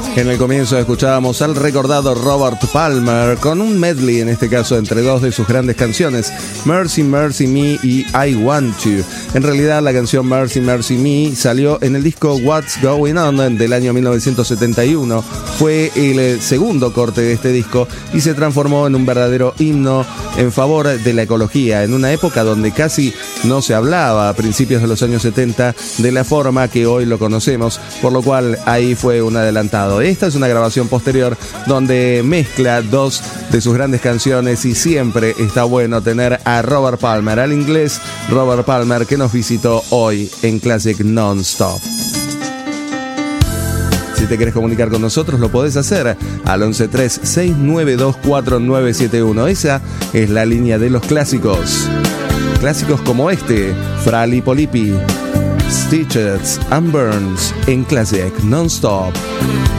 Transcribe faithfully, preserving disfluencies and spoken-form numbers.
En el comienzo escuchábamos al recordado Robert Palmer con un medley, en este caso entre dos de sus grandes canciones, Mercy Mercy Me y I Want You. En realidad la canción Mercy Mercy Me salió en el disco What's Going On del año mil novecientos setenta y uno. Fue el segundo corte de este disco y se transformó en un verdadero himno en favor de la ecología, en una época donde casi no se hablaba, a principios de los años setenta, de la forma que hoy lo conocemos, por lo cual ahí fue un adelantado. Esta es una grabación posterior donde mezcla dos de sus grandes canciones y siempre está bueno tener a Robert Palmer, al inglés Robert Palmer, que nos visitó hoy en Classic Non-Stop. Si te querés comunicar con nosotros, lo podés hacer al once tres seis nueve dos cuatro nueve siete uno. Esa es la línea de los clásicos. Clásicos como este, Fra Lippo Lippi, Stitches and Burns en Classic Non-Stop.